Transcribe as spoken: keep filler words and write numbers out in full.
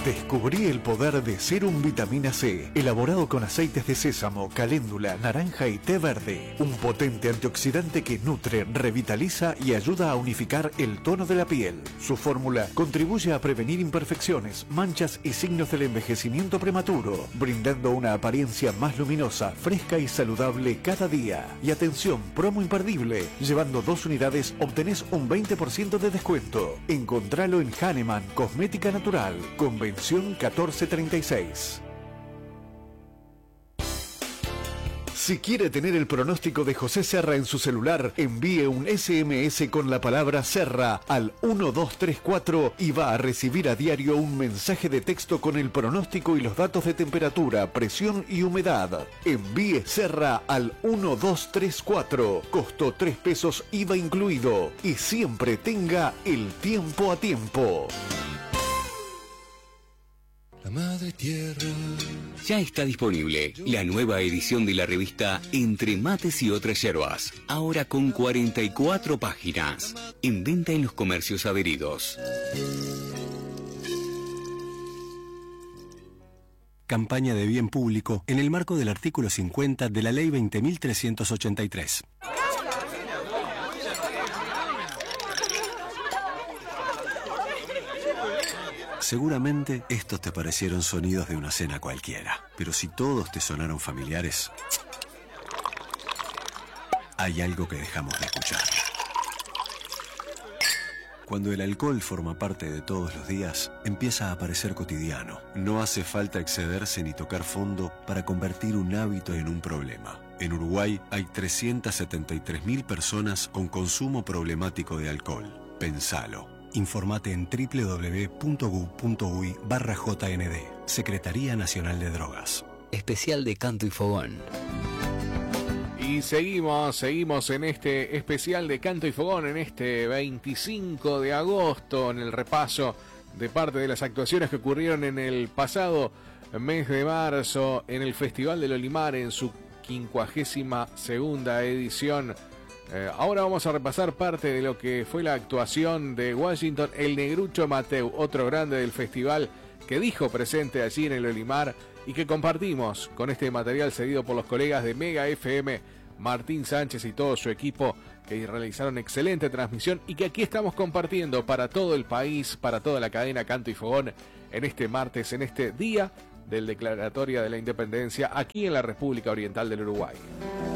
Descubrí el poder de Serum Vitamina C, elaborado con aceites de sésamo, caléndula, naranja y té verde. Un potente antioxidante que nutre, revitaliza y ayuda a unificar el tono de la piel. Su fórmula contribuye a prevenir imperfecciones, manchas y signos del envejecimiento prematuro, brindando una apariencia más luminosa, fresca y saludable cada día. Y atención, promo imperdible. Llevando dos unidades obtenés un veinte por ciento de descuento. Encontralo en Hahnemann Cosmética Natural, Convención catorce treinta y seis. Si quiere tener el pronóstico de José Serra en su celular, envíe un ese eme ese con la palabra Serra al uno dos tres cuatro y va a recibir a diario un mensaje de texto con el pronóstico y los datos de temperatura, presión y humedad. Envíe Serra al uno dos tres cuatro, costo tres pesos I V A incluido, y siempre tenga el tiempo a tiempo. La madre tierra. Ya está disponible la nueva edición de la revista Entre Mates y Otras Yerbas, ahora con cuarenta y cuatro páginas, en venta en los comercios adheridos. Campaña de bien público en el marco del artículo cincuenta de la Ley veinte mil trescientos ochenta y tres. Seguramente estos te parecieron sonidos de una cena cualquiera, pero si todos te sonaron familiares, hay algo que dejamos de escuchar. Cuando el alcohol forma parte de todos los días, empieza a parecer cotidiano. No hace falta excederse ni tocar fondo para convertir un hábito en un problema. En Uruguay hay trescientas setenta y tres mil personas con consumo problemático de alcohol. Pensalo. Informate en doble u doble u doble u punto gu punto uy barra J N D. Secretaría Nacional de Drogas. Especial de Canto y Fogón. Y seguimos, seguimos en este especial de Canto y Fogón, en este veinticinco de agosto, en el repaso de parte de las actuaciones que ocurrieron en el pasado mes de marzo, en el Festival del Olimar, en su quincuagésima segunda edición. Eh, ahora vamos a repasar parte de lo que fue la actuación de Washington, el Negrucho Mateu, otro grande del festival que dijo presente allí en el Olimar y que compartimos con este material cedido por los colegas de Mega F M, Martín Sánchez y todo su equipo, que realizaron excelente transmisión y que aquí estamos compartiendo para todo el país, para toda la cadena Canto y Fogón, en este martes, en este día del Declaratoria de la Independencia, aquí en la República Oriental del Uruguay.